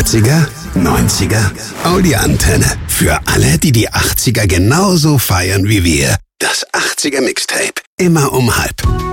80er, 90er, Audi Antenne. Für alle, die die 80er genauso feiern wie wir. Das 80er Mixtape. Immer um 12:30.